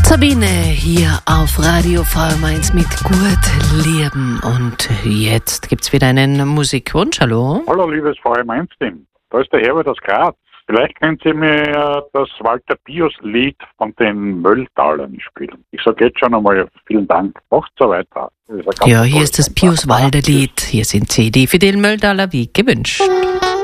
Sabine hier auf Radio V1 mit Gut Leben. Und jetzt gibt's wieder einen Musikwunsch. Hallo? Hallo, liebes V1-Team. Da ist der Herbert aus Graz. Vielleicht können Sie mir das Walter Pius-Lied von den Mölltalern spielen. Ich sage jetzt schon einmal vielen Dank. Macht so weiter. Ja, hier ist das Pius-Walder-Lied. Hier sind Sie, die Fidel Mölltaler, wie gewünscht.